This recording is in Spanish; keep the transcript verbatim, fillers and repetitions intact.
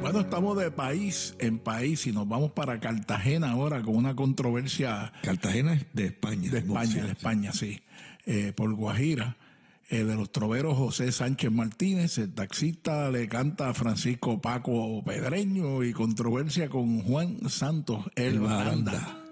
Bueno, estamos de país en país y nos vamos para Cartagena ahora con una controversia. Cartagena es de España. De España, de España, sí. Eh, por Guajira, eh, de los troveros José Sánchez Martínez, el taxista le canta a Francisco Paco Pedreño y controversia con Juan Santos, el, el baranda. baranda.